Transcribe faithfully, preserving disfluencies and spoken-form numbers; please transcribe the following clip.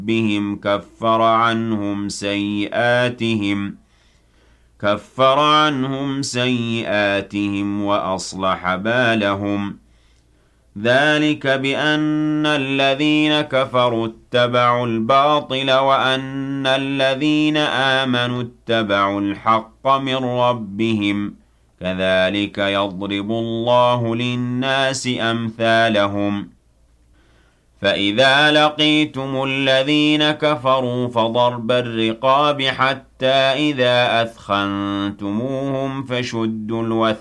ربهم كفر عنهم سيئاتهم كفر عنهم سيئاتهم وأصلح بالهم ذلك بأن الذين كفروا اتبعوا الباطل وأن الذين آمنوا اتبعوا الحق من ربهم كذلك يضرب الله للناس أمثالهم فإذا لقيتم الذين كفروا فضرب الرقاب حتى إذا أثخنتموهم فشدوا الوثاق